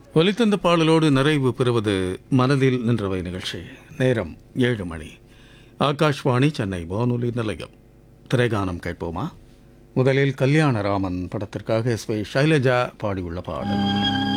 ஒலித்தந்த பாடலோடு நிறைவு பெறுவது மனதில் நின்றவை நிகழ்ச்சி. நேரம் 7 மணி. ஆகாஷ்வாணி சென்னை வானொலி நிலையம். திரைகானம் கேட்போமா? முதலில் கல்யாணராமன் படத்திற்காக எஸ்.வி. சைலஜா பாடியுள்ள பாடல்.